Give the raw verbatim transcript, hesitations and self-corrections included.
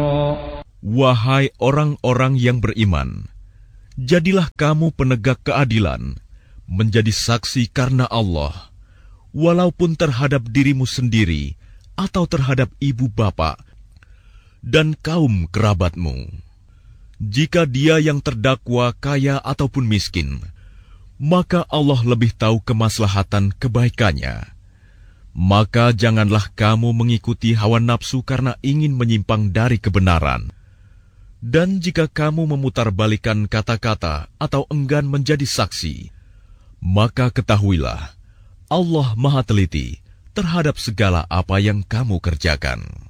أمرا. Wahai orang-orang yang beriman, jadilah kamu penegak keadilan, menjadi saksi karena Allah, walaupun terhadap dirimu sendiri atau terhadap ibu bapa dan kaum kerabatmu. Jika dia yang terdakwa kaya ataupun miskin, maka Allah lebih tahu kemaslahatan kebaikannya. Maka janganlah kamu mengikuti hawa nafsu karena ingin menyimpang dari kebenaran. Dan jika kamu memutarbalikan kata-kata atau enggan menjadi saksi, maka ketahuilah, Allah Maha Teliti terhadap segala apa yang kamu kerjakan.